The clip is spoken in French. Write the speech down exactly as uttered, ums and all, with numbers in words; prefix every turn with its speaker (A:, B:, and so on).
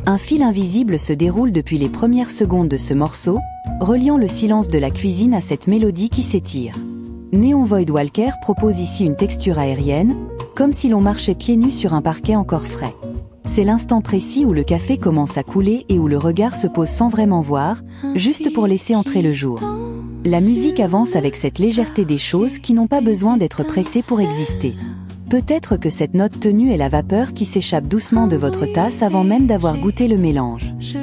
A: Un fil invisible se déroule depuis les premières secondes de ce morceau, reliant le silence de la cuisine à cette mélodie qui s'étire. Neon Voidwalker propose ici une texture aérienne, comme si l'on marchait pieds nus sur un parquet encore frais. C'est l'instant précis où le café commence à couler et où le regard se pose sans vraiment voir, juste pour laisser entrer le jour. La musique avance avec cette légèreté des choses qui n'ont pas besoin d'être pressées pour exister. Peut-être que cette note tenue est la vapeur qui s'échappe doucement de votre tasse avant même d'avoir goûté le mélange.